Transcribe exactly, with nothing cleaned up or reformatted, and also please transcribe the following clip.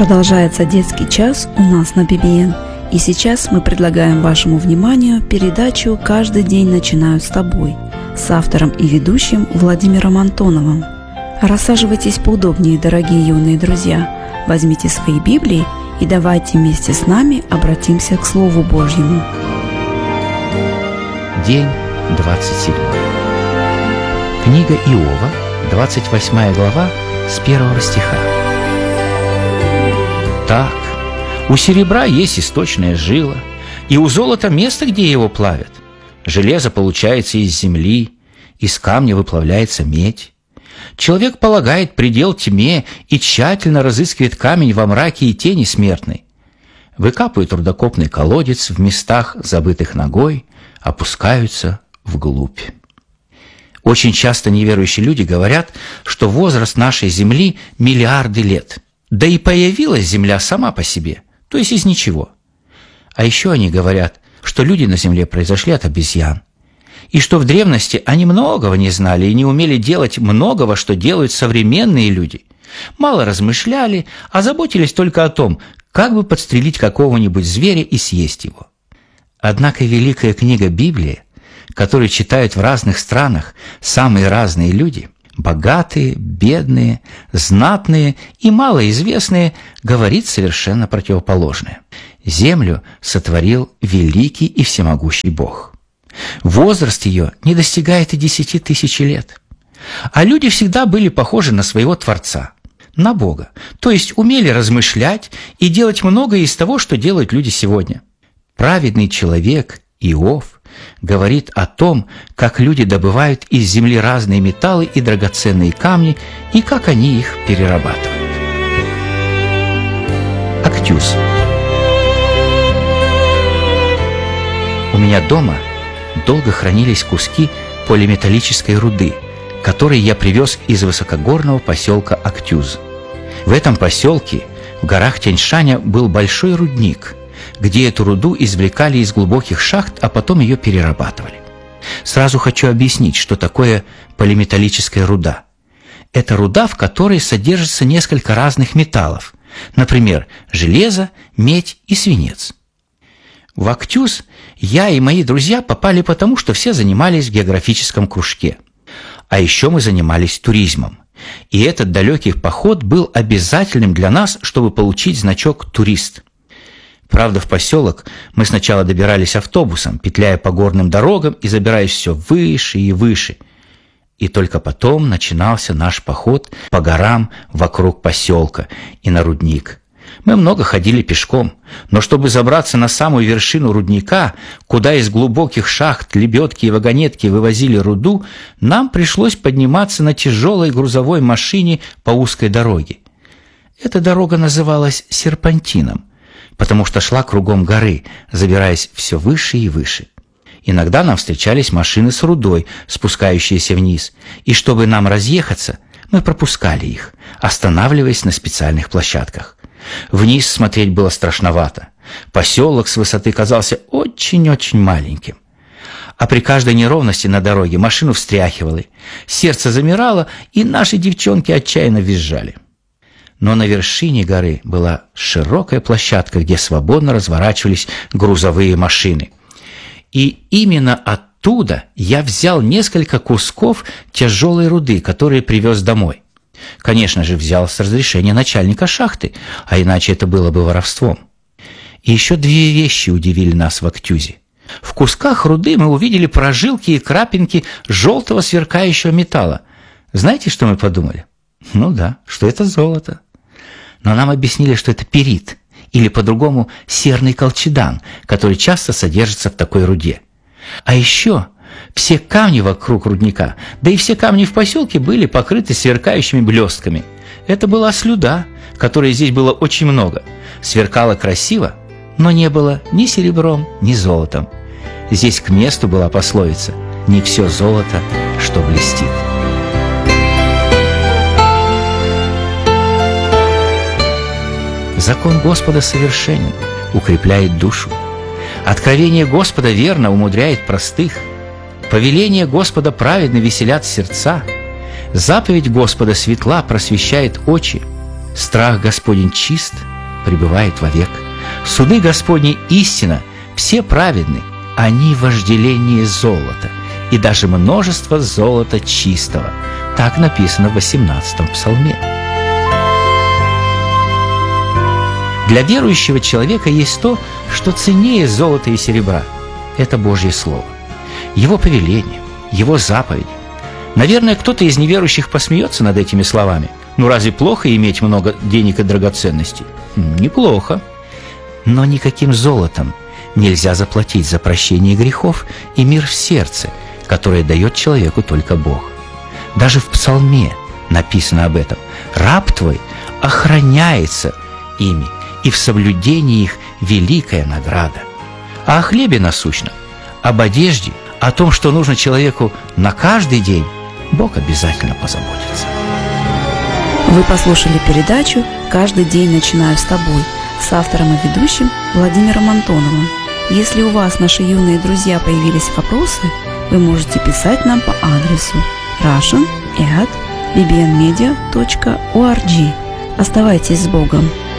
Продолжается детский час у нас на би би эн. И сейчас мы предлагаем вашему вниманию передачу «Каждый день начинают с тобой» с автором и ведущим Владимиром Антоновым. Рассаживайтесь поудобнее, дорогие юные друзья. Возьмите свои Библии и давайте вместе с нами обратимся к Слову Божьему. День двадцать седьмой. Книга Иова, двадцать восьмая глава, с первого стиха. Так, у серебра есть источная жила, и у золота место, где его плавят. Железо получается из земли, из камня выплавляется медь. Человек полагает предел тьме и тщательно разыскивает камень во мраке и тени смертной. Выкапывают рудокопный колодец в местах, забытых ногой, опускаются вглубь. Очень часто неверующие люди говорят, что возраст нашей Земли – миллиарды лет. Да и появилась Земля сама по себе, то есть из ничего. А еще они говорят, что люди на Земле произошли от обезьян, и что в древности они многого не знали и не умели делать многого, что делают современные люди. Мало размышляли, а заботились только о том, как бы подстрелить какого-нибудь зверя и съесть его. Однако великая книга Библия, которую читают в разных странах самые разные люди, богатые, бедные, знатные и малоизвестные, говорит совершенно противоположное. Землю сотворил великий и всемогущий Бог. Возраст ее не достигает и десяти тысяч лет. А люди всегда были похожи на своего Творца, на Бога, то есть умели размышлять и делать многое из того, что делают люди сегодня. Праведный человек Иов говорит о том, как люди добывают из земли разные металлы и драгоценные камни, и как они их перерабатывают. Актюз. У меня дома долго хранились куски полиметаллической руды, которые я привез из высокогорного поселка Актюз. В этом поселке, в горах Тяньшаня, был большой рудник, где эту руду извлекали из глубоких шахт, а потом ее перерабатывали. Сразу хочу объяснить, что такое полиметаллическая руда. Это руда, в которой содержится несколько разных металлов, например, железо, медь и свинец. В Актюз я и мои друзья попали потому, что все занимались в географическом кружке. А еще мы занимались туризмом. И этот далекий поход был обязательным для нас, чтобы получить значок «турист». Правда, в поселок мы сначала добирались автобусом, петляя по горным дорогам и забираясь все выше и выше. И только потом начинался наш поход по горам вокруг поселка и на рудник. Мы много ходили пешком, но чтобы забраться на самую вершину рудника, куда из глубоких шахт лебедки и вагонетки вывозили руду, нам пришлось подниматься на тяжелой грузовой машине по узкой дороге. Эта дорога называлась серпантином, потому что шла кругом горы, забираясь все выше и выше. Иногда нам встречались машины с рудой, спускающиеся вниз, и чтобы нам разъехаться, мы пропускали их, останавливаясь на специальных площадках. Вниз смотреть было страшновато. Поселок с высоты казался очень-очень маленьким. А при каждой неровности на дороге машину встряхивало, сердце замирало, и наши девчонки отчаянно визжали. Но на вершине горы была широкая площадка, где свободно разворачивались грузовые машины. И именно оттуда я взял несколько кусков тяжелой руды, которые привез домой. Конечно же, взял с разрешения начальника шахты, а иначе это было бы воровством. И еще две вещи удивили нас в Актюзе. В кусках руды мы увидели прожилки и крапинки желтого сверкающего металла. Знаете, что мы подумали? Ну да, что это золото. Но нам объяснили, что это пирит, или по-другому серный колчедан, который часто содержится в такой руде. А еще все камни вокруг рудника, да и все камни в поселке были покрыты сверкающими блестками. Это была слюда, которой здесь было очень много. Сверкала красиво, но не было ни серебром, ни золотом. Здесь к месту была пословица: «Не все золото, что блестит». Закон Господа совершенен, укрепляет душу. Откровение Господа верно умудряет простых. Повеление Господа праведно веселят сердца. Заповедь Господа светла просвещает очи. Страх Господень чист, пребывает вовек. Суды Господни истина, все праведны, они вожделение золота, и даже множество золота чистого». Так написано в восемнадцатом псалме. Для верующего человека есть то, что ценнее золота и серебра. Это Божье Слово, Его повеление, Его заповеди. Наверное, кто-то из неверующих посмеется над этими словами. Ну разве плохо иметь много денег и драгоценностей? Неплохо. Но никаким золотом нельзя заплатить за прощение грехов и мир в сердце, которое дает человеку только Бог. Даже в псалме написано об этом. «Раб твой охраняется ими, и в соблюдении их великая награда». А о хлебе насущном, об одежде, о том, что нужно человеку на каждый день, Бог обязательно позаботится. Вы послушали передачу «Каждый день начинаю с тобой» с автором и ведущим Владимиром Антоновым. Если у вас, наши юные друзья, появились вопросы, вы можете писать нам по адресу russian at b b n media dot org. Оставайтесь с Богом!